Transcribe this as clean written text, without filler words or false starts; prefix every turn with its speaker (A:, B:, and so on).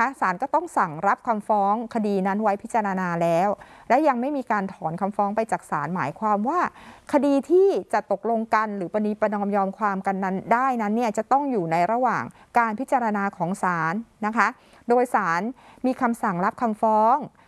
A: นะคะศาลก็ต้องสั่งรับคำฟ้องคดีนั้นไว้พิจารณาแล้วและยังไม่มีการถอนคำฟ้องไปจากศาลหมายความว่าคดีที่จะตกลงกันหรือประนีประนอมยอมความกันนั้นได้นั้นเนี่ยจะต้องอยู่ในระหว่างการพิจารณาของศาลนะคะโดยศาลมีคำสั่งรับคำฟ้อง